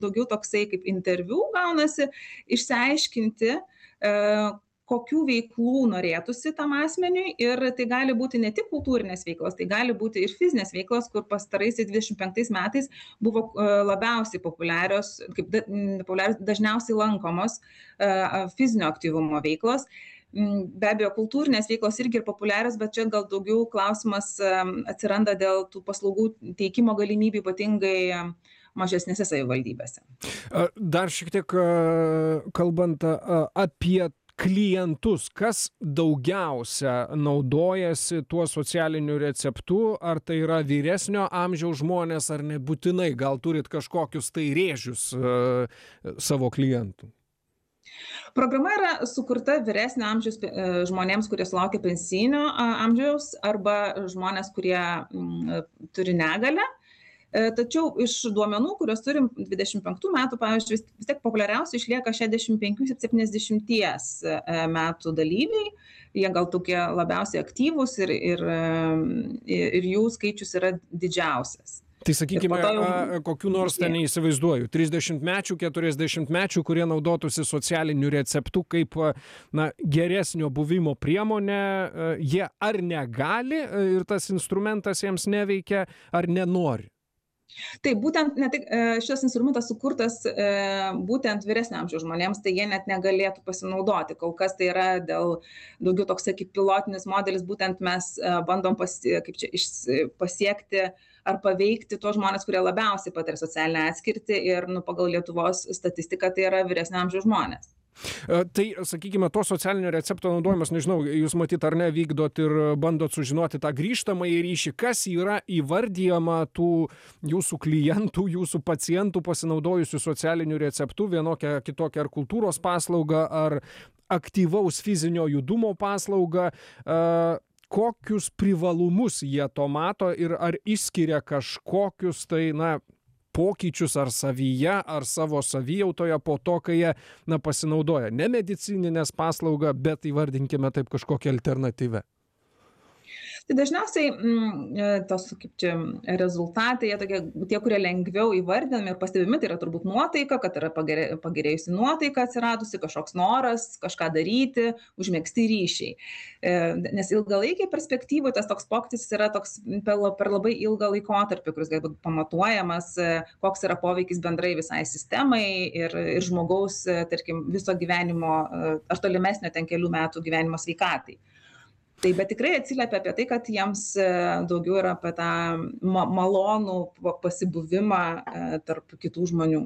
daugiau toksai kaip interviu gaunasi, išsiaiškinti, kokių veiklų norėtųsi tam asmeniui ir tai gali būti ne tik kultūrinės veiklos, tai gali būti ir fizinės veiklos, kur pastaraisiais 25 metais buvo labiausiai populiarios, dažniausiai lankomos fizinio aktyvumo veiklos. Be abejo, kultūrinės veiklos irgi ir populiarios, bet čia gal daugiau klausimas atsiranda dėl tų paslaugų teikimo galimybių, ypatingai mažesnėse savivaldybėse. Dar šiek tiek kalbant apie klientus, kas daugiausia naudojasi tuo socialiniu receptu, ar tai yra vyresnio amžiaus žmonės, ar nebūtinai, gal turit kažkokius tai rėžius savo klientų? Programa yra sukurta vyresnio amžiaus žmonėms, kurie sulaukia pensijinio amžiaus arba žmonės, kurie turi negalią. Tačiau iš duomenų, kuriuos turim 25 metų, pavyzdžiui, vis tiek populiariausiai išlieka 65-70 metų dalyviai. Jie gal tokie labiausiai aktyvūs ir jų skaičius yra didžiausias. Tai sakykime, kokių nors ten neįsivaizduoju, 30-mečių, 40-mečių, kurie naudotųsi socialiniu receptu kaip geresnio buvimo priemonę, jie ar negali ir tas instrumentas jiems neveikia, ar nenori? Taip, būtent šis instrumentas sukurtas būtent vyresnio amžiaus žmonėms, tai jie net negalėtų pasinaudoti. Kol kas tai yra daugiau toks kaip pilotinis modelis, būtent mes bandom pasiekti ar paveikti tuos žmonės, kurie labiausiai patiria socialinę atskirtį ir pagal Lietuvos statistiką tai yra vyresnio amžiaus žmonės. Tai, sakykime, to socialinio recepto naudojimas, nežinau, jūs matyt ar ne vykdot ir bandot sužinoti tą grįžtamąjį ryšį, kas yra įvardyjama tų jūsų klientų, jūsų pacientų pasinaudojusių socialiniu receptu, vienokia kitokia ar kultūros paslauga, ar aktyvaus fizinio judumo paslauga, kokius privalumus jie to mato ir ar išskiria kažkokius tai, pokyčius ar savyje, ar savo savijautoje po to, kai jie pasinaudoja ne medicininės paslaugą, bet įvardinkime taip kažkokią alternatyvę. Tai dažniausiai tos, rezultatai, tie, kurie lengviau įvardinami ir pastebimi, tai yra turbūt nuotaika, kad yra pagerėjusi nuotaika atsiradusi, kažkoks noras, kažką daryti, užmegzti ryšiai. Nes ilgalaikiai perspektyvai tas toks pokytis yra toks per labai ilgą laikotarpį, kuris gali būti pamatuojamas, koks yra poveikis bendrai visai sistemai ir žmogaus, tarkim, viso gyvenimo ar tolimesnio kelių metų gyvenimo sveikatai. Tai bet tikrai atsiliepia apie tai, kad jiems daugiau yra apie tą malonų pasibuvimą tarp kitų žmonių.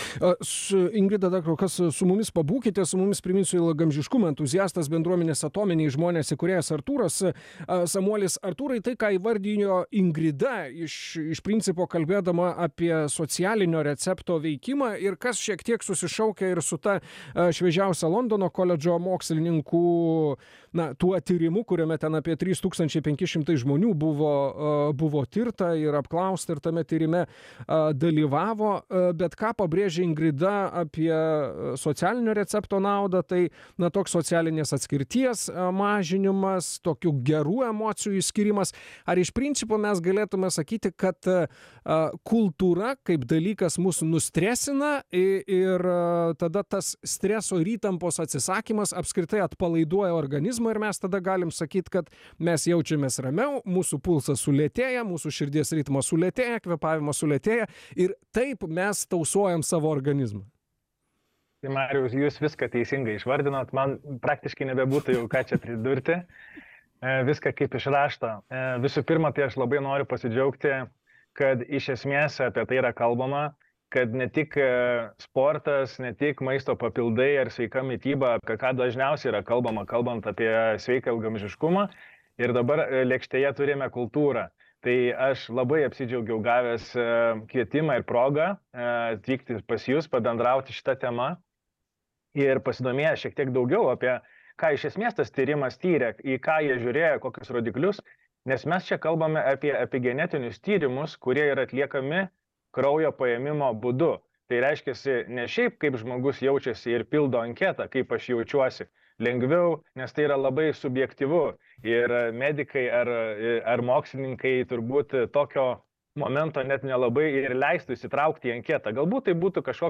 Ingrida, dar kol kas su mumis pabūkite, su mumis priminsiu ilgaamžiškumo entuziastas bendruomenės Atominiai žmonės įkūrėjas Artūras Samuolis. Artūrai, tai ką įvardijo Ingrida iš principo kalbėdama apie socialinio recepto veikimą ir kas šiek tiek susišaukia ir su ta šviežiausia Londono koledžo mokslininkų tuo tyrimu, kuriame ten apie 3500 žmonių buvo tirta ir apklausta ir tame tyrime dalyvavo, bet ką pabrėžia Ingrida apie socialinio recepto naudą, tai toks socialinės atskirties mažinimas, tokių gerų emocijų išskirimas. Ar iš principo mes galėtume sakyti, kad kultūra kaip dalykas mus nustresina ir tada tas streso ir įtampos atsisakymas apskritai atpalaiduoja organizmą ir mes tada galim sakyti, kad mes jaučiamės ramiau, mūsų pulsas sulėtėja, mūsų širdies ritmas sulėtėja, kvėpavimas sulėtėja ir taip mes tausojam savo organizmą. Tai Mariaus, jūs viską teisingai išvardinot, man praktiškai nebebūtų jau ką čia pridurti, viską kaip iš rašto. Visų pirma, tai aš labai noriu pasidžiaugti, kad iš esmės apie tai yra kalbama, kad ne tik sportas, ne tik maisto papildai ar sveika mityba, apie ką dažniausiai yra kalbama, kalbant apie sveiką ilgaamžiškumą. Ir dabar lėkštėje turime kultūrą. Tai aš labai apsidžiaugiau gavęs kvietimą ir progą atvykti pas jūs, pabendrauti šitą temą ir pasidomėję šiek tiek daugiau apie ką iš esmės tas tyrimas tyrė, į ką jie žiūrėjo, kokius rodiklius, nes mes čia kalbame apie epigenetinius tyrimus, kurie yra atliekami kraujo paėmimo būdu. Tai reiškia, ne šiaip kaip žmogus jaučiasi ir pildo anketą, kaip aš jaučiuosi, lengviau, nes tai yra labai subjektyvu ir medikai ar mokslininkai turbūt tokio momento net nelabai ir leistų įsitraukti į anketą. Galbūt tai būtų kažkoks